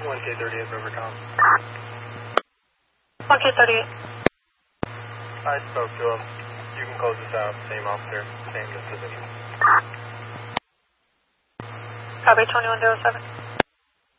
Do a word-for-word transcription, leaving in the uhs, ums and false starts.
one K thirty-eight Rivercom. one K thirty-eight. I spoke to him. You can close this out. Same officer, same disposition. Copy twenty-one zero seven.